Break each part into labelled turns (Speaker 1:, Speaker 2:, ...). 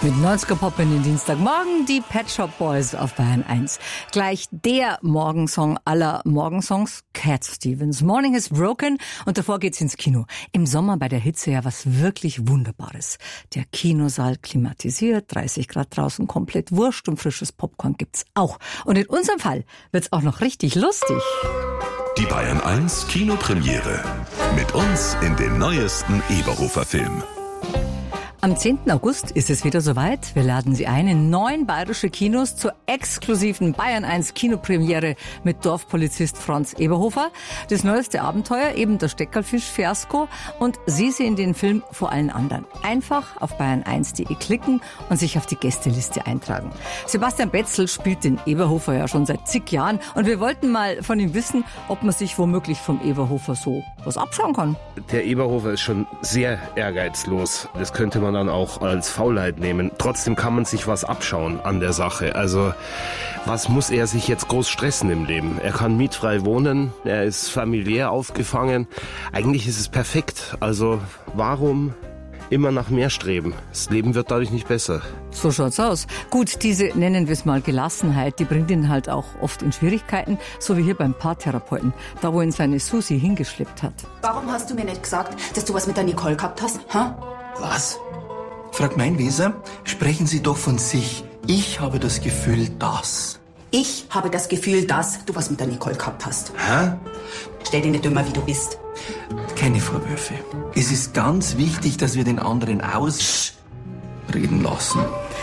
Speaker 1: Mit 90er Pop in den Dienstagmorgen, die Pet Shop Boys auf Bayern 1. Gleich der Morgensong aller Morgensongs, Cat Stevens. Morning is Broken und davor geht's ins Kino. Im Sommer bei der Hitze ja was wirklich Wunderbares. Der Kinosaal klimatisiert, 30 Grad draußen, komplett Wurst und frisches Popcorn gibt's auch. Und in unserem Fall wird's auch noch richtig lustig.
Speaker 2: Die Bayern 1 Kinopremiere. Mit uns in den neuesten Eberhofer-Film.
Speaker 1: Am 10. August ist es wieder soweit. Wir laden Sie ein in 9 bayerische Kinos zur exklusiven Bayern 1 Kinopremiere mit Dorfpolizist Franz Eberhofer. Das neueste Abenteuer, eben das Steckerlfisch-Fiasko. Und Sie sehen den Film vor allen anderen. Einfach auf bayern1.de klicken und sich auf die Gästeliste eintragen. Sebastian Betzel spielt den Eberhofer ja schon seit zig Jahren. Und wir wollten mal von ihm wissen, ob man sich womöglich vom Eberhofer so was abschauen kann.
Speaker 3: Der Eberhofer ist schon sehr ehrgeizlos. Das könnte man dann auch als Faulheit nehmen. Trotzdem kann man sich was abschauen an der Sache. Also, was muss er sich jetzt groß stressen im Leben? Er kann mietfrei wohnen, er ist familiär aufgefangen. Eigentlich ist es perfekt. Also, warum immer nach mehr streben? Das Leben wird dadurch nicht besser.
Speaker 1: So schaut's aus. Gut, diese, nennen wir es mal Gelassenheit, die bringt ihn halt auch oft in Schwierigkeiten, so wie hier beim Paartherapeuten, da wo ihn seine Susi hingeschleppt hat.
Speaker 4: Warum hast du mir nicht gesagt, dass du was mit der Nicole gehabt hast? Ha?
Speaker 5: Was? Frag mein Weser, sprechen Sie doch von sich. Ich habe das Gefühl, dass.
Speaker 4: Ich habe das Gefühl, dass du was mit der Nicole gehabt hast.
Speaker 5: Hä?
Speaker 4: Stell dich nicht dümmer, wie du bist.
Speaker 5: Keine Vorwürfe. Es ist ganz wichtig, dass wir den anderen ausreden lassen.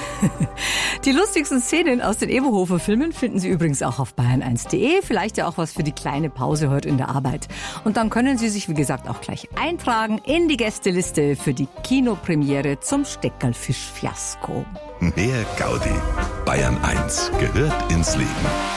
Speaker 1: Die lustigsten Szenen aus den Eberhofer-Filmen finden Sie übrigens auch auf bayern1.de. Vielleicht ja auch was für die kleine Pause heute in der Arbeit. Und dann können Sie sich, wie gesagt, auch gleich eintragen in die Gästeliste für die Kinopremiere zum Steckerlfisch-Fiasko.
Speaker 2: Mehr Gaudi. Bayern 1 gehört ins Leben.